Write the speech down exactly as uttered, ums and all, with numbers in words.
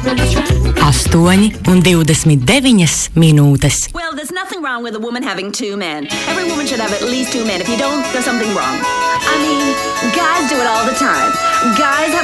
astoņi un divdesmit deviņas minūtes. Well, there's nothing wrong with a woman having two men. Every woman should have at least two men. If you don't, there's something wrong. I mean, guys do it all the time. Guys have